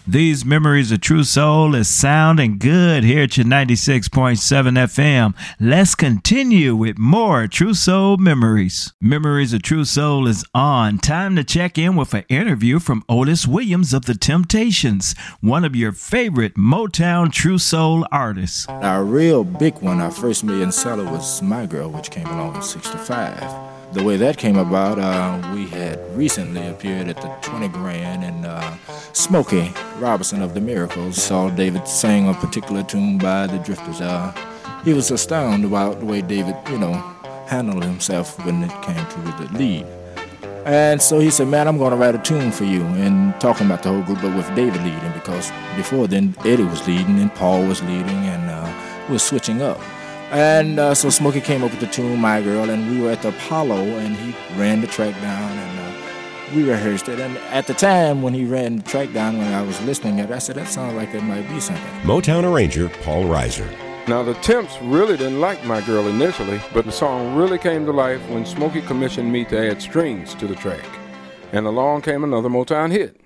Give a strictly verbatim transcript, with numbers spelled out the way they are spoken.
These Memories of True Soul is sounding good here at your ninety-six point seven F M. Let's continue with more True Soul Memories. Memories of True Soul is on. Time to check in with an interview from Otis Williams of The Temptations, one of your favorite Motown True Soul artists. Our real big one, our first million seller, was My Girl, which came along in sixty-five. The way that came about, uh, we had recently appeared at the twenty grand, and uh, Smokey Robinson of the Miracles saw David sing a particular tune by the Drifters. Uh, he was astounded about the way David, you know, handled himself when it came to the lead. And so he said, man, I'm going to write a tune for you, and talking about the whole group, but with David leading, because before then Eddie was leading and Paul was leading, and uh, we were switching up. And uh, so Smokey came up with the tune, My Girl, and we were at the Apollo, and he ran the track down, and uh, we rehearsed it. And at the time when he ran the track down, when I was listening at it, I said, that sounds like it might be something. Motown arranger Paul Reiser. Now, the Temps really didn't like My Girl initially, but the song really came to life when Smokey commissioned me to add strings to the track. And along came another Motown hit.